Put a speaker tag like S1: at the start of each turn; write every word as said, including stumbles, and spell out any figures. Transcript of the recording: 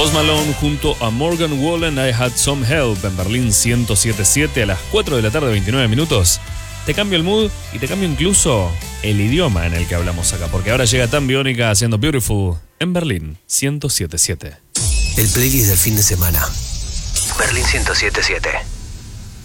S1: Post Malone junto a Morgan Wallen, I Had Some Help en Berlín ciento siete punto siete a las cuatro de la tarde, veintinueve minutos. Te cambio el mood y te cambio incluso el idioma en el que hablamos acá, porque ahora llega Tan Biónica haciendo Beautiful en Berlín ciento siete punto siete.
S2: El playlist del fin de semana. Berlín ciento siete punto siete.